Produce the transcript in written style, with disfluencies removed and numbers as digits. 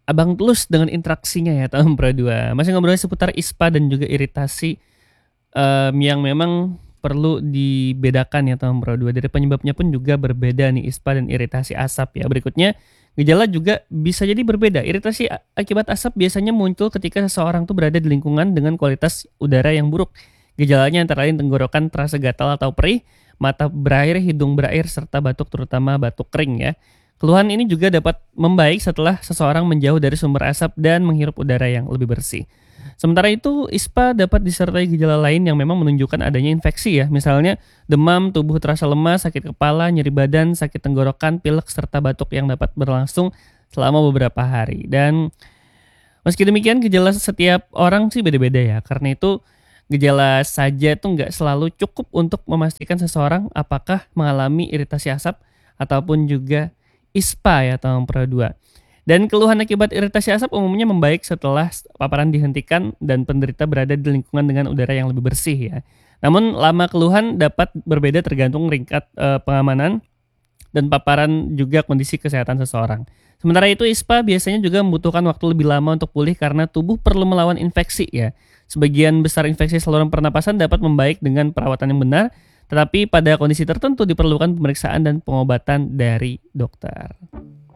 Abang Tulus dengan interaksinya ya tahun Pro 2. Masih ngobrolin seputar ISPA dan juga iritasi, yang memang perlu dibedakan ya tahun Pro 2. Dari penyebabnya pun juga berbeda nih ISPA dan iritasi asap ya. Berikutnya, gejala juga bisa jadi berbeda. Iritasi akibat asap biasanya muncul ketika seseorang tuh berada di lingkungan dengan kualitas udara yang buruk. Gejalanya antara lain tenggorokan terasa gatal atau perih, mata berair, hidung berair, serta batuk terutama batuk kering ya. Keluhan ini juga dapat membaik setelah seseorang menjauh dari sumber asap dan menghirup udara yang lebih bersih. Sementara itu, ISPA dapat disertai gejala lain yang memang menunjukkan adanya infeksi ya. Misalnya demam, tubuh terasa lemas, sakit kepala, nyeri badan, sakit tenggorokan, pilek, serta batuk yang dapat berlangsung selama beberapa hari. Dan meski demikian, gejala setiap orang sih beda-beda ya. Karena itu gejala saja itu nggak selalu cukup untuk memastikan seseorang apakah mengalami iritasi asap ataupun juga ISPA ya tahun Pro 2. Dan keluhan akibat iritasi asap umumnya membaik setelah paparan dihentikan dan penderita berada di lingkungan dengan udara yang lebih bersih ya. Namun lama keluhan dapat berbeda tergantung tingkat pengamanan dan paparan juga kondisi kesehatan seseorang. Sementara itu ISPA biasanya juga membutuhkan waktu lebih lama untuk pulih karena tubuh perlu melawan infeksi ya. Sebagian besar infeksi saluran pernapasan dapat membaik dengan perawatan yang benar, tetapi pada kondisi tertentu diperlukan pemeriksaan dan pengobatan dari dokter.